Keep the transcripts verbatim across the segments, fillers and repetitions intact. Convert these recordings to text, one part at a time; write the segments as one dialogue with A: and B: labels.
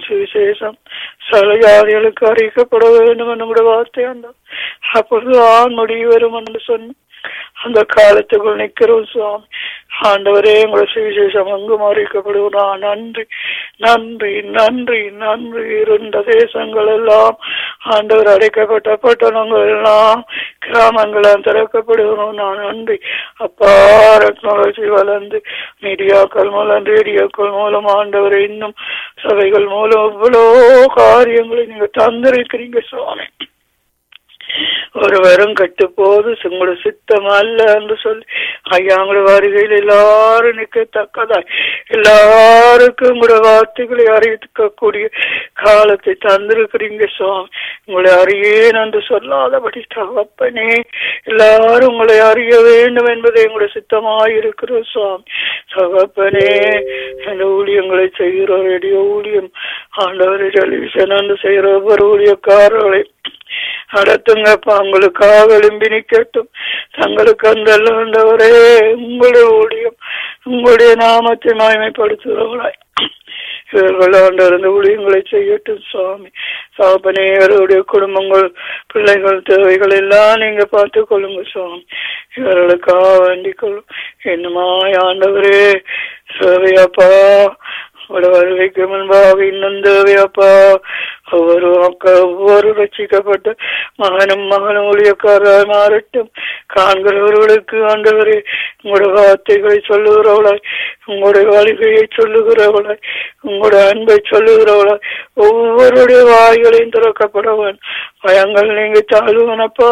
A: சுவிசேஷம் சகல ஜாதிகளுக்கு அறிவிக்கப்பட வேண்டும் நம்முடைய வார்த்தை அந்த அப்பொழுது ஆண் முடிவு வரும் என்று சொன்ன அந்த காலத்துக்குள் நிற்கிறோம் சுவாமி. ஆண்டவரே உங்களுடைய சுவிசேஷம் அங்கும் அறிவிக்கப்படுகிறா. நன்றி நன்றி நன்றி நன்றி. இருந்த தேசங்கள் எல்லாம் ஆண்டவர் அடைக்கப்பட்ட பட்டணங்கள் எல்லாம் கிராமங்களாம் திறக்கப்படுகிறோம். நான் நன்றி அப்பா. டெக்னாலஜி வளர்ந்து மீடியாக்கள் மூலம் ரேடியோக்கள் மூலம் ஆண்டவரை இன்னும் சபைகள் மூலம் எவ்வளோ காரியங்களை நீங்க தந்திருக்கிறீங்க சுவாமி. ஒருவரும் கட்டு போது உங்களோட சித்தம் அல்ல என்று சொல்லி ஐயா உங்களோட வருகையில் எல்லாரும் நிற்கத்தக்கதாய் எல்லாருக்கும் உங்களோட வார்த்தைகளை அறிவிக்கக்கூடிய காலத்தை தந்திருக்கிறீங்க சுவாமி. உங்களை அறியேன் என்று சொல்லாதபடி தகப்பனே எல்லாரும் உங்களை அறிய வேண்டும் என்பதை உங்களுடைய சித்தமாயிருக்கிறோம் சுவாமி. தகப்பனே இந்த ஊழியங்களை செய்கிற ரேடியோ ஊழியம் ஆண்டவர் டெலிவிஷன் என்று செய்கிற ஒவ்வொரு ஊழியக்காரர்களை நடத்துங்கப்பா. உங்களுக்காக எழும்பி நிற்கட்டும். தங்களுக்கு அந்த ஆண்டவரே உங்களுடைய ஊழியம் உங்களுடைய நாமத்தை மகிமைப்படுத்துகிறவர்களாய் இவர்கள் ஆண்டவர் இந்த ஊழியங்களை செய்யட்டும் சுவாமி. சாபனே இவருடைய குடும்பங்கள் பிள்ளைகள் தேவைகள் எல்லாம் நீங்க பார்த்து கொள்ளுங்க சுவாமி. இவர்களுக்காக வேண்டிக் கொள்ளும் என்னமாய் ஆண்டவரே சேவையாப்பா. வருகைக்கு முன்பாக இன்னும் தேவையாப்பா. ஒவ்வொரு மக்கள் ஒவ்வொரு ரட்சிக்கப்பட்ட மகனும் மகனும் ஊழியக்காரராய் மாறட்டும். காண்கிறவர்களுக்கு ஆண்டவரே உங்களுடைய வார்த்தைகளை சொல்லுகிறவளாய் உங்களுடைய வாழ்க்கையை சொல்லுகிறவளாய் உங்களுடைய அன்பை சொல்லுகிறவளாய் ஒவ்வொருடைய வாய்களையும் திறக்கப்படவன். பயங்கள் நீங்க தாழ்வனப்பா.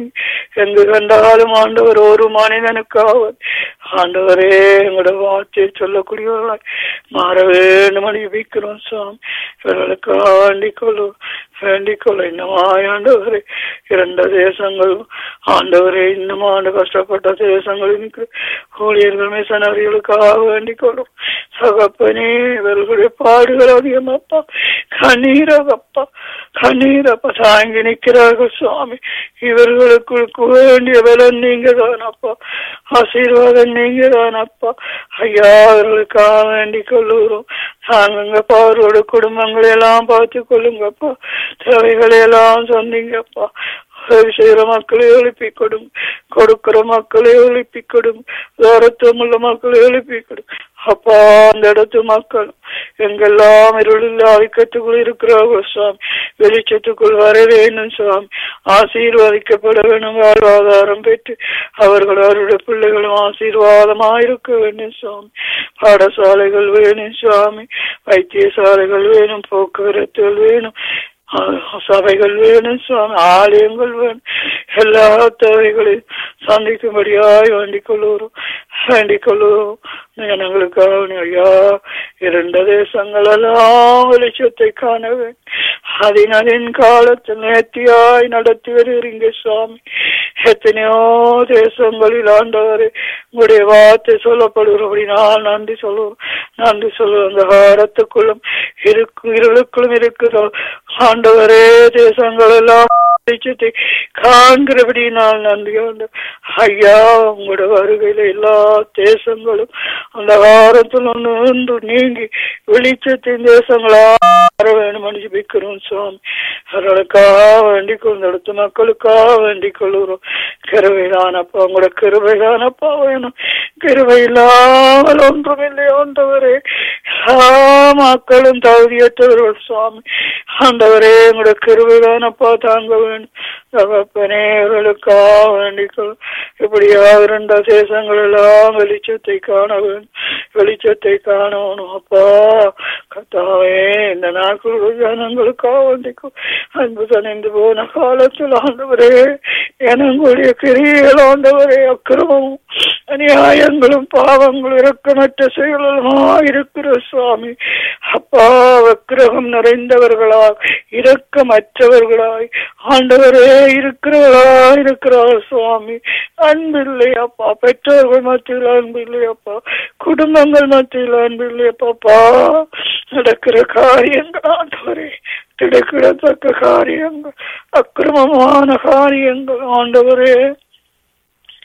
A: எங்கு கண்டாலும் ஆண்டவர் ஒரு மனிதனுக்காவது ஆண்டவரே எங்களுடைய வார்த்தையை சொல்லக்கூடியவர்களாய் மாற வேண்டும் அனுப்பிக்கிறோம் சுவாமி. இவர்களுக்காக வேண்டிக் கொள்ளும் வேண்டிக் கொள்ள இன்னும் ஆண்டவரே இரண்டு தேசங்கள் ஆண்டவரே இன்னும் ஆண்டு கஷ்டப்பட்ட தேசங்களில் ஊழியர்கள் மிஷனரிகளுக்காக வேண்டிக் கொள்ளும் சகப்பனே. இவர்களுடைய பாடுகள் அதிகமாப்பா. கண்ணீரப்பா கண்ணீரப்பா தாங்கி நிற்கிறார்கள் சுவாமி. இவர்களுக்கு வேண்டிய பலன் நீங்க தானப்பா. ஆசீர்வாதம் நீங்க தானப்பா. ஐயா அவர்களுக்காக வேண்டிக் கொள்ளுகிறோம். நாங்கப்பா அவரோட குடும்பங்களை எல்லாம் பார்த்து கொள்ளுங்கப்பா. தேவைகளை எல்லாம் சொன்னீங்கப்பா. செய்கிற மக்களை எழுப்பி கொடுங்க. கொடுக்கிற மக்களை எழுப்பி கொடுங்க. தூரத்தும் உள்ள மக்களை எழுப்பி கொடுங்க அப்பா. அந்த இடத்து மக்கள் எங்கெல்லாம் இருளில் ஆதிக்கத்துக்குள் இருக்கிறார்கள் சுவாமி வெளிச்சத்துக்குள் வர வேணும் சுவாமி. ஆசீர்வதிக்கப்பட வேணும். வாழ்வாதாரம் பெற்று அவர்கள் அவருடைய பிள்ளைகளும் ஆசீர்வாதமாயிருக்க வேண்டும் சுவாமி. பாடசாலைகள் வேணும் சுவாமி. வைத்தியசாலைகள் வேணும். போக்குவரத்துகள் வேணும். சபைகள் வேணும் சுவாமி. ஆலயங்கள் வேணும். எல்லா தேவைகளையும் சந்திக்கும்படியாய் வேண்டிக் கொள்ளுவோம் வேண்டிக் கொள்ளுவோம். ஜனங்களுக்காக ஐயா இரண்டு தேசங்கள் எல்லாம் வெளிச்சத்தை காண வேண்டும். அதன் காலத்தில் நேர்த்தியாய் நடத்தி வருகிறீங்க சுவாமி. எத்தனையோ தேசங்களில் ஆண்டவரே உங்களுடைய வார்த்தை சொல்லப்படுகிறபடி நான் நன்றி சொல்லுவோம் நன்றி சொல்லுவோம். அந்த காலத்துக்குள்ளும் இருக்கு இருளுக்குள்ளும் இருக்கிற ஆண்டவரே தேசங்கள் எல்லாம் வெளிச்சத்தை காண்கிறபடி நான் நன்றி ஆண்டு ஐயா. உங்களோட வருகையில எல்லா தேசங்களும் அந்த காலத்தில் ஒன்று நீங்கி வெளிச்சத்தின் தேசங்களா வேணும் அனுப்பிக்கிறோம் சுவாமி. அவர்களுக்காக வேண்டிக் கொண்டு அடுத்த மக்களுக்காக வேண்டிக் கொள்ளுகிறோம். கிருபைதானப்பா. உங்களோட கிருபைதானப்பா வேணும். கிருபை இல்லாமல் ஒன்றுமில்லை ஆண்டவரே. எல்லா மக்களும் தகுதியற்றவர்கள் சுவாமி. ஆண்டவரே உங்களோட கிருபைதானப்பா தாங்க வேண்டும். தகப்பனே அவர்களுக்காக வேண்டிக் கொள்ளும். இப்படியா இரண்ட தேசங்கள் எல்லாம் வெளிச்சத்தை காண வேண்டும். வெளிச்சத்தை காணணும் அப்பா. கர்த்தாவே இந்த நாட்கள் ஜனங்களுக்காக வேண்டிக்கும். அன்பு தனிந்து போன காலத்தில் ஆண்டவரே எனங்களுடைய கிரியைகள் ஆண்டவரே அக்கிரமமும் அநியாயங்களும் பாவங்களும் இரக்கமற்ற செயலுமா இருக்கிற சுவாமி. அப்பா விக்கிரகம் நிறைந்தவர்களாய் இரக்கமற்றவர்களாய் ஆண்டவரே இருக்கிறவர்களா இருக்கிறார் சுவாமி. அன்பில்லை அப்பா. பெற்றோர்கள் மத்தியில் அன்பில்லை அப்பா. குடும்பங்கள் மத்தியில் அன்பில்லை அப்பா. நடக்கிற காரியங்கள் ஆண்டவரே திடக்கிடத்தக்க காரியங்கள் அக்கிரமமான காரியங்கள் ஆண்டவரே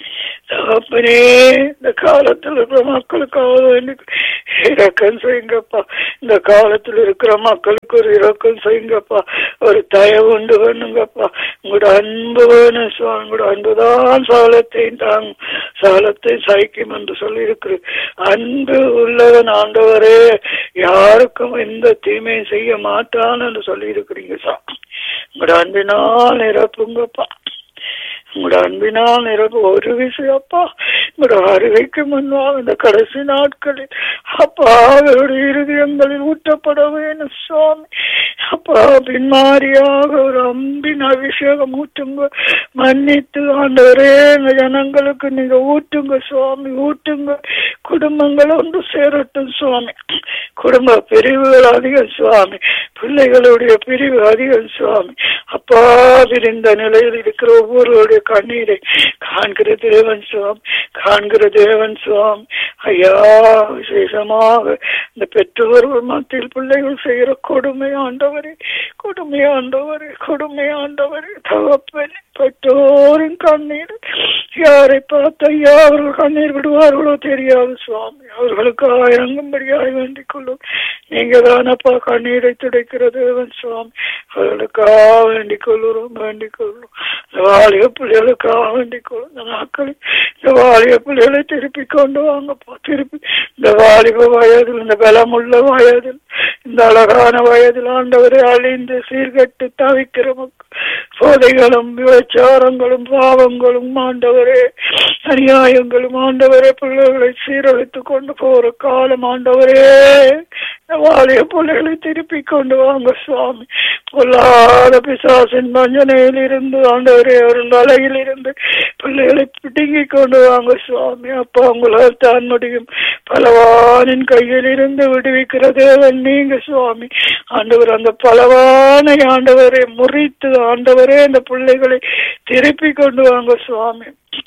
A: தகப்பனே, இந்த காலத்தில் இருக்கிற மக்களுக்காக வேண்டி இரக்கம் செய்யுங்கப்பா. இந்த காலத்தில் இருக்கிற மக்களுக்கு ஒரு இரக்கம் செய்யுங்கப்பா. ஒரு தயவு உண்டு வேணுங்கப்பா. உங்களோட அன்பு வேணும் சுவாமி. உங்களோட அன்புதான் சாலத்தையும் தாங்க, சாலத்தை சகிக்கும் என்று சொல்லி இருக்கிற அன்பு உள்ளவன் ஆண்டவரே யாருக்கும் எந்த தீமையும் செய்ய மாட்டான் என்று சொல்லி இருக்கிறீங்க சாமி. உங்களோட அன்பினால் நிரப்புங்கப்பா. உங்களோட அன்பினால் நிரப்பு ஒரு விஷயப்பா. உங்களோட அருகைக்கு முன்னால் இந்த கடைசி நாட்களில் அப்பா அவருடைய இருதயங்களில் ஊட்டப்பட வேணும் சுவாமி. அப்பா பின்மாரியாக ஒரு அன்பின் அபிஷேகம் ஊட்டுங்க. மன்னித்து ஆண்டவரே இந்த ஜனங்களுக்கு நீங்க ஊட்டுங்க சுவாமி, ஊட்டுங்க. குடும்பங்கள் ஒன்று சேரட்டும் சுவாமி. குடும்ப பிரிவுகள் அதிகம் சுவாமி, பிள்ளைகளுடைய பிரிவு அதிகம் சுவாமி. அப்பா விரிந்த நிலையில் இருக்கிற ஒவ்வொருடைய கண்ணீரை காண்கிற தேவன் சுவாமி, காண்கிற தேவன் சுவாமி. ஐயா விசேஷமாக இந்த பெற்றோர்கள் மத்தியில் பிள்ளைகள் செய்கிற கொடுமை ஆண்டவரே, கொடுமை ஆண்டவரே, கொடுமை ஆண்டவரே. தகப்பனே, பெற்றோரின் கண்ணீர் யாரை பார்த்து ஐயா அவர்கள் கண்ணீர் விடுவார்களோ தெரியாது சுவாமி. அவர்களுக்கு இறங்கும்படியாக வேண்டிக் கொள்ளும். நீங்க தானப்பா கண்ணீரை துடைக்கிற தேவன் சுவாமி. அவர்களுக்காக வேண்டிக் கொள்ளுறோம், வேண்டிக் கொள்ளும். இந்த வாலிய பிள்ளைகளுக்காக வேண்டிக் கொள்ளும். இந்த நாட்களில் இந்த வாலிய பிள்ளைகளை திருப்பி கொண்டு வாங்கப்பா. திருப்பி இந்த வாலிப வயதில், இந்த பலமுள்ள வயதில், இந்த அழகான வயதில் ஆண்டவரை அழிந்து சீர்கட்டு தவிக்கிற மக்கள், போதைகளும் விபச்சாரங்களும் பாவங்களும் ஆண்டவரே அநியாயங்களும் ஆண்டவரே பிள்ளைகளை சீரழித்து கொண்டு போற காலம் ஆண்டவரே. வாலிய பிள்ளைகளை திருப்பி கொண்டு வாங்க சுவாமி. பொல்லாத பிசாசின் மஞ்சனையில் இருந்து ஆண்டவரே ஒரு நிலையில் இருந்து பிள்ளைகளை பிடுங்கி கொண்டு வாங்க சுவாமி. அப்பா உங்களால் தான் முடியும். பலவானின் கையில் இருந்து விடுவிக்கிற தேவன் நீங்க சுவாமி. ஆண்டவர் அந்த பலவானை ஆண்டவரை முறித்து ஆண்டவரே அந்த பிள்ளைகளை திருப்பி கொண்டு வாங்க சுவாமி.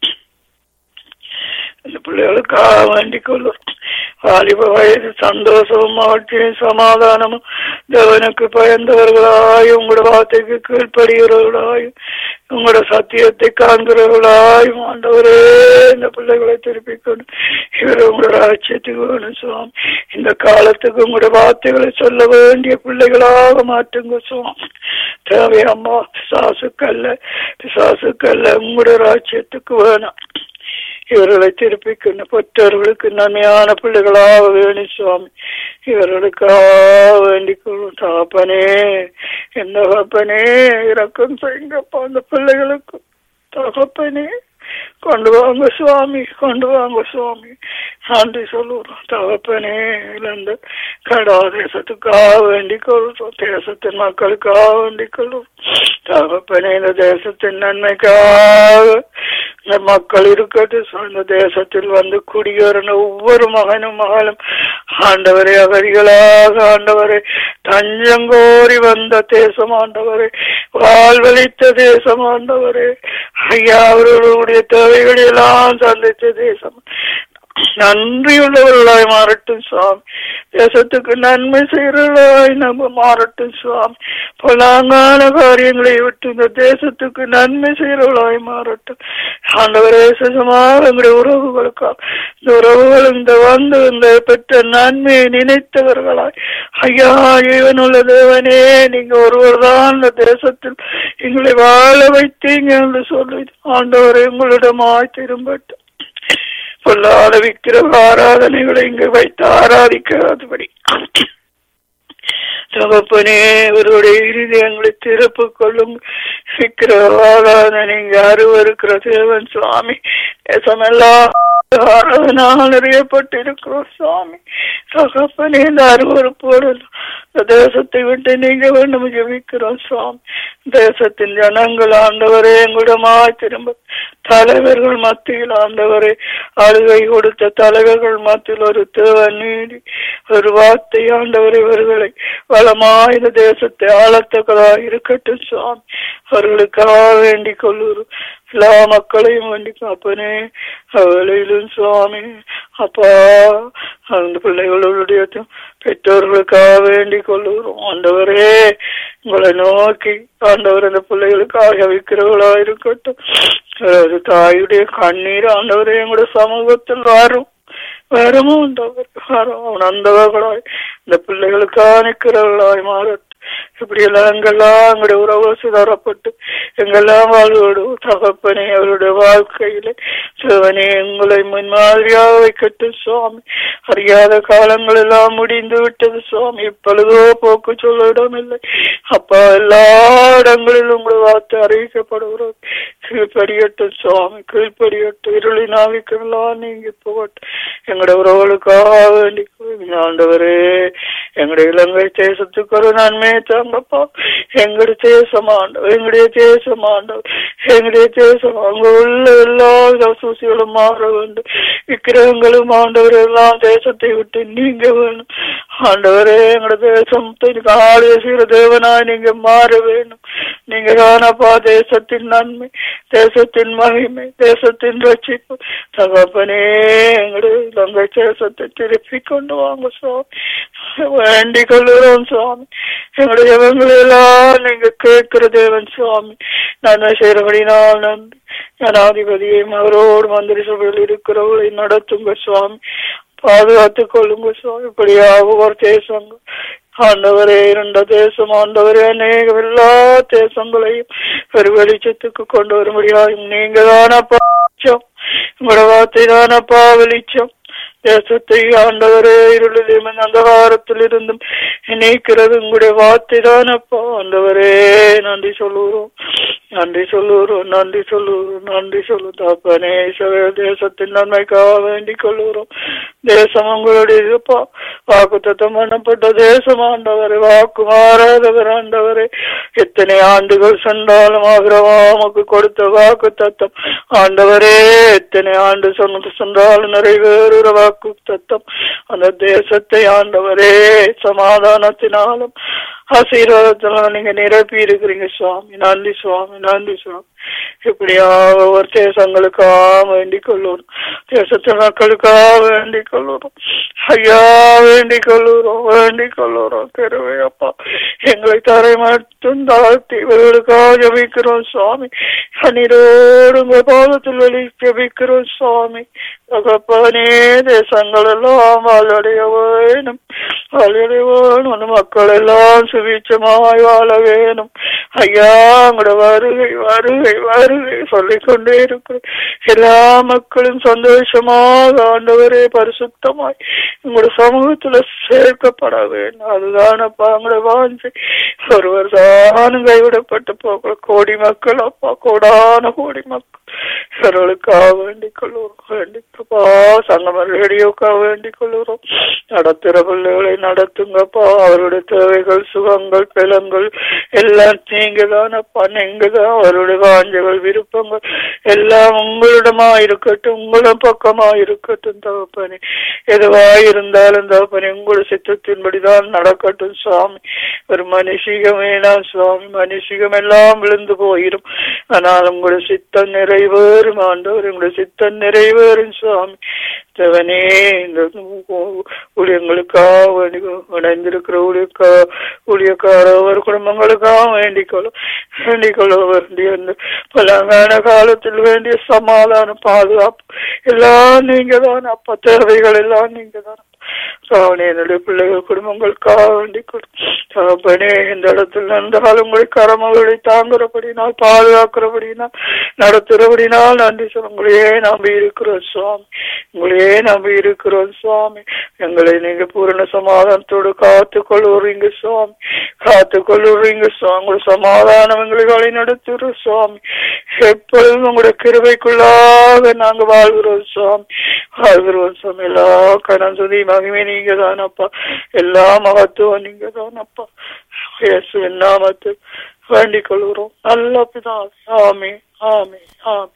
A: இந்த பிள்ளைகளுக்காக வேண்டிக் கொள்ளும். வாலிப வயது சந்தோஷமும் மகிழ்ச்சியும் சமாதானமும் தேவனுக்கு பயந்தவர்களாயும் உங்களோட வார்த்தைக்கு கீழ்ப்படுகிறவர்களாயும் உங்களோட சத்தியத்தை காண்கிறவர்களாயும் ஆண்டவரே இந்த பிள்ளைகளை திருப்பிக் கொண்டு இவர் உங்களோட ராஜ்யத்துக்கு வேணும் சுவாமி. இந்த காலத்துக்கு உங்களோட வார்த்தைகளை சொல்ல வேண்டிய பிள்ளைகளாக மாற்றுங்க சுவாமி. தேவையம்மா பிசாசுக்கல்ல, பிசாசுக்கல்ல உங்களோட ராஜ்யத்துக்கு வேணும். இவர்களை திருப்பிக்கொண்டு பெற்றோர்களுக்கு நன்மையான பிள்ளைகளாக வேணும் சுவாமி. இவர்களுக்காக வேண்டிக் கொள்ளும். தகப்பனே, எந்த தகப்பனே இரக்கம் செய்யுங்கப்பா அந்த பிள்ளைகளுக்கு. தகப்பனே கொண்டு வாங்க சுவாமி, கொண்டு வாங்க சுவாமி. நன்றி சொல்லுறோம் தகப்பனே. இழந்த கடா தேசத்துக்காக வேண்டிக் கொள்ளும், தேசத்தின் மக்களுக்காக வேண்டிக் கொள்ளும். தகப்பனே, இந்த தேசத்தின் நன்மைக்காக இந்த மக்கள் இருக்கட்டும். இந்த தேசத்தில் வந்து குடியேறின ஒவ்வொரு மகனும் மகளும் ஆண்டவரே அகதிகளாக ஆண்டவரே தஞ்சங்கோரி வந்த தேசம் ஆண்டவரே, வாழ்வழித்த தேசம் ஆண்டவரே. ஐயா அவர்களுடைய தேவைகளை எல்லாம் சந்தித்த தேசம். நன்றியுள்ளவர்களாய் மாறட்டும் சுவாமி. தேசத்துக்கு நன்மை செய்யறவர்களாய் நம்ம மாறட்டும் சுவாமி. பலாங்கான காரியங்களை விட்டு இந்த தேசத்துக்கு நன்மை செய்யறவர்களாய் மாறட்டும் ஆண்டவரே. விசேஷமாக எங்களுடைய உறவுகளுக்கா இந்த உறவுகள் இந்த வந்து இந்த பெற்ற நன்மையை நினைத்தவர்களாய் ஐயா இவனுள்ள தேவனே நீங்க ஒருவர் தான் இந்த தேசத்தில் எங்களை வாழ வைத்தீங்க என்று சொல்லி ஆண்டவரே உங்களிடமாய் திரும்பட்டும். பொல்லாத விக்கிரக ஆராதனைகளை இங்கு வைத்து ஆராதிக்காதபடி தகப்பனே இவருடைய இருதயங்களை திறப்பு கொள்ளும். விக்கிரக ஆராதனை இங்கு அருவருக்கிற தேவன் சுவாமி. தேசமெல்லாம் ஆராதனால் அறியப்பட்டிருக்கிறோம் சுவாமி. தகப்பனே இந்த அருவருப்போடு இந்த தேசத்தை விட்டு நீங்க வேண்டும் ஜெபிக்கிறோம் சுவாமி. தேசத்தின் ஜனங்கள் ஆண்டவரே எங்களிடமாய் திரும்ப தலைவர்கள் மத்தியில் ஆண்டவரே அழுகை கொடுத்த தலைவர்கள் மத்தியில் ஒரு தேவ நீதி ஒரு வார்த்தை ஆண்டவரை இவர்களை வளமாய் இந்த தேசத்தை ஆளத்தக்கதாக இருக்கட்டும் சுவாமி. அவர்களுக்காக வேண்டிக் கொள்ளுறோம். எல்லா மக்களையும் வேண்டி காப்பனே அவளையிலும் சுவாமி. அப்பா அந்த பிள்ளைகளுடைய பெற்றோர்களுக்காக வேண்டிக் கொள்ளுகிறோம் ஆண்டவரே. உங்களை நோக்கி ஆண்டவர் அந்த பிள்ளைகளுக்காக வைக்கிறவர்களா இருக்கட்டும். அதாவது தாயுடைய கண்ணீர் ஆண்டவரே எங்களுடைய சமூகத்தில் வரும் வரமும் உண்டவர் வரும் அவன் அந்தவர்களாய் இந்த பிள்ளைகளுக்காக நிற்கிறவர்களாய் மாறட்டும். இப்படி எல்லாம் எங்கெல்லாம் எங்களுடைய உறவு சிதறப்பட்டு எங்கெல்லாம் வாழ்வோடும் தகப்பனே அவருடைய வாழ்க்கையில சிவனே எங்களை முன்மாதிரியாக வைக்கட்டும் சுவாமி. அறியாத காலங்கள் எல்லாம் முடிந்து விட்டது சுவாமி. இப்பொழுதோ போக்கு சொல்ல இடமில்லை அப்பா. எல்லா இடங்களிலும் உங்களுடைய வார்த்தை அறிவிக்கப்படுகிறது. கீழ்படியட்டும் சுவாமி, கீழ்படியட்டும். இருளின் ஆவிக்கெல்லாம் நீங்கி போகட்டும். எங்களுடைய உறவுகளுக்காக வேண்டி ஆண்டவரே எங்களுடைய இலங்கை தேசத்துக்கு ஒரு நன்மை தாங்கப்பா. எங்களுடைய தேசம் ஆண்டவர், எங்களுடைய தேசம் ஆண்டவர், எங்களுடைய தேசம் அங்க உள்ள எல்லா சூசிகளும் மாற வேண்டும். விக்கிரகங்களும் ஆண்டவர் எல்லாம் தேசத்தை விட்டு நீங்க வேணும் ஆண்டவரே. எங்களுடைய தேசத்தை ஆளுகை செய்கிற தேவனாய் நீங்க மாற வேணும். நீங்க தானப்பா தேசத்தின் நன்மை, தேசத்தின் மகிமை, தேசத்தின் ரட்சிப்பு. தகப்பனே எங்களுடைய இலங்கை தேசத்தை திருப்பி கொண்டு வாங்க சுவாமி. வேண்டிக் கொள்ளுறோம் சுவாமி. எங்களுடைய எல்லாம் நீங்க கேட்கிற தேவன் சுவாமி. நன்மை செய்யறபடினால் நன்றி. ஜனாதிபதியையும் அவரோடு மந்திரி சபையில் இருக்கிறவர்களை நடத்துங்க சுவாமி. பாதுகாத்துக் கொள்ளுங்க சுவாமி. இப்படியாக ஒரு தேசங்க ஆண்டவரே இருண்ட தேசம் ஆண்டவரே அநேக எல்லா தேசங்களையும் ஒரு வெளிச்சத்துக்கு கொண்டு வரும்படியாக நீங்க தானப்பா வெளிச்சம். உங்களோட வார்த்தை தானப்பா வெளிச்சம். தேசத்தை ஆண்டவரே இருளிலும் அந்தகாரத்தில் இருந்தும் இணைக்கிறது உங்களுடைய வார்த்தை தானப்பா ஆண்டவரே. நன்றி சொல்லுறோம், நன்றி சொல்லுறோம், நன்றி சொல்லுறோம், நன்றி சொல்லு தாப்பனே. தேசத்தின் நன்மைக்காக வேண்டிக் கொள்ளுறோம். தேசம் உங்களுடையப்பா. வாக்கு தத்தம் பண்ணப்பட்ட தேசம் ஆண்டவரே. வாக்கு மாறாதவர் ஆண்டவரே. எத்தனை ஆண்டுகள் சென்றாலும் ஆகிரவாமுக்கு கொடுத்த வாக்கு தத்தம் ஆண்டவரே. எத்தனை ஆண்டு சொன்னது சென்றாலும் நிறைவேறுற வாக்கு தத்தம் அந்த தேசத்தை ஆண்டவரே சமாதானத்தினாலும் ஆசீர்வாதத்தினாலும் நீங்க நிரப்பி இருக்கிறீங்க சுவாமி. நன்றி சுவாமி, நன்றி சுவாமி. இப்படியா ஒவ்வொரு தேசங்களுக்காக வேண்டிக் கொள்ளுறோம். தேசத்து மக்களுக்காக வேண்டிக் கொள்ளுறோம் ஐயா. வேண்டிக் கொள்ளுறோம், வேண்டிக் கொள்ளுறோம். கருவையப்பா எங்களை தரை மட்டும் தாழ்த்தி இவர்களுக்காக ஜபிக்கிறோம் சுவாமி. கண்ணீரோடு உங்கள் பாதத்தில் வெளி ஜபிக்கிறோம் சுவாமி. தகப்பனே தேசங்கள் எல்லாம் வாழ்வடைய வேணும், வாழ்வடைய வேணும். மக்கள் எல்லாம் சுபீட்சமாய் வாழ வேணும் ஐயா. உங்களோட வருகை வருகை வருகை சொல்லிக் கொண்டே இருக்கிறோம். எல்லா மக்களும் சந்தோஷமாக ஆண்டவரே பரிசுத்தமாய் உங்களோட சமூகத்துல சேர்க்கப்பட வேண்டும். அதுதானப்பா உங்களோட வாஞ்சை. ஒருவர் தானும் கைவிடப்பட்டு போக கோடி மக்கள் அப்பா, கோடான கோடி மக்கள் இவர்களுக்காக வேண்டிக் கொள்ளுறோம். வேண்டிக்கப்பா சங்கம ரேடியோக்காக வேண்டிக் கொள்ளுறோம். நடத்துகிற பிள்ளைகளை நடத்துங்கப்பா. அவருடைய தேவைகள், சுகங்கள், பலங்கள் எல்லாம் நீங்க தானப்பா. நீங்க தான் அவருடைய வாஞ்சைகள், விருப்பங்கள் எல்லாம் உங்களிடமா இருக்கட்டும், உங்கள பக்கமா இருக்கட்டும் தகப்பனே. எதுவா இருந்தாலும் தகப்பனே உங்களுடைய சித்தத்தின்படிதான் நடக்கட்டும் சுவாமி. ஒரு மனுஷிகம் வேணாம் சுவாமி. மனுஷிகம் எல்லாம் விழுந்து போயிடும். ஆனால் உங்களுடைய சித்தம் நிறைவேறும் ஆண்டவர். உங்களுடைய சித்தம் நிறைவேறும் சுவாமி. தேவனே இந்த ஊழியங்களுக்காக வேண்டிக் இணைந்திருக்கிற ஊழியக்கா ஊழியக்கார ஒரு குடும்பங்களுக்காக வேண்டிக் கொள்ள வேண்டிக் கொள்ள வேண்டிய பலங்கான காலத்தில் வேண்டிய சமாதானம், பாதுகாப்பு எல்லாம் நீங்க தான் அப்பா. தேவைகள் எல்லாம் நீங்க தான் சாவனே. என்னுடைய பிள்ளைகள் குடும்பங்களுக்காக வேண்டிக் கொள்பனே. இந்த இடத்துல நடந்தாலும் உங்களை கரமகளை தாங்குறபடினால், பாதுகாக்கிறபடினால், நடத்துறபடினால் நன்றி சொல்ல. உங்களையே நம்பி இருக்கிறோம் சுவாமி. உங்களையே நம்பி இருக்கிறோம் சுவாமி. எங்களை நீங்க பூரண சமாதானத்தோடு காத்து கொள்ளுறீங்க சுவாமி. காத்து கொள்ளுறீங்க சுவாமி. உங்களுடைய சமாதானம் எங்களை வழி நடத்துறோம் சுவாமி. எப்பொழுதும் உங்களுடைய கிருபைக்குள்ளாக நாங்க வாழ்கிறோம் சுவாமி. வாழ்கிறோம் சுவாமி. எல்லா கணம் சுதி மகிமை நீங்க தானப்பா. எல்லா மகத்துவம் நீங்க தானப்பா. இயேசுவின் நாமத்தில் வேண்டிக் கொள்கிறோம் நல்ல பிதாவே. ஆமென், ஆமென், ஆமென்.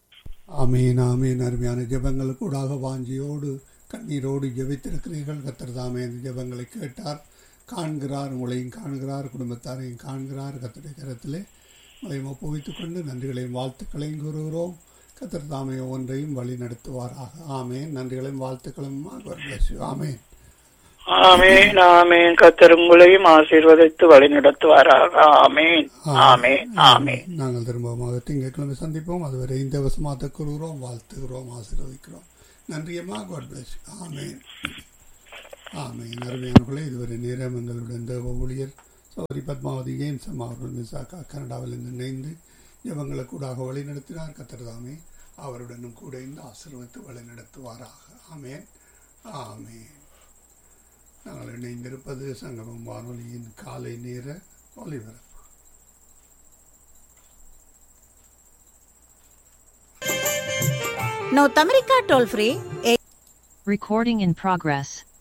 B: ஆமீன், ஆமீன். அருமையான ஜெபங்களுக்கு கூடாக வாஞ்சியோடு கண்ணீரோடு ஜெபித்திருக்கிறீர்கள். கர்த்தர் தாமே இந்த ஜெபங்களை கேட்டார், காண்கிறார். உங்களையும் காண்கிறார், குடும்பத்தாரையும் காண்கிறார். கர்த்தருடைய கரத்திலே உங்களையும் ஒப்புவித்துக் கொண்டு நன்றிகளையும் வாழ்த்துக்களையும் கூறுகிறோம். கர்த்தர் தாமே ஒன்றையும் வழி நடத்துவாராக. ஆமேன். நன்றிகளையும் வாழ்த்துக்களும். ஆமேன்.
A: ஆமேன் ஆமேன். கர்த்தர் உங்களையும் ஆசீர்வதித்து வழி நடத்துவாராக. ஆமேன் ஆமேன் ஆமேன்.
B: நாங்கள் திரும்பமாக திங்கட்கிழமை சந்திப்போம். அதுவரை இந்த வசமாத்த கூறுகிறோம், வாழ்த்துகிறோம், ஆசீர்வதிக்கிறோம். நன்றியம்மா. God plus. ஆமேன் ஆமேன். அருமையானவர்களே, இதுவரை நேரம் எங்களுடன் தேவ ஊழியர் சௌரி பத்மாவதி ஜேம்சம் அவர்கள் மிசாக்கா கனடாவில் இருந்து இணைந்து ஜபங்களை கூடாக வழி நடத்தினார். கர்த்தர் தாமே அவருடனும் கூட இந்த ஆசீர்வதித்து வழி நடத்துவாராக. ஆமேன் ஆமேன். நாங்கள் இணைந்திருப்பது சங்கமம் வானொலியின் காலை நேர ஒலிபரப்பு.
C: North America toll free.
D: Recording in progress.